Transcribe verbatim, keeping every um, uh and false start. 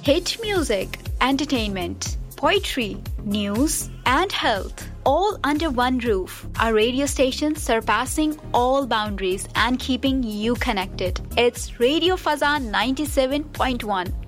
hit music, entertainment, poetry, news, and health, all under one roof. A radio station surpassing all boundaries and keeping you connected. It's Radio Fazan ninety-seven point one,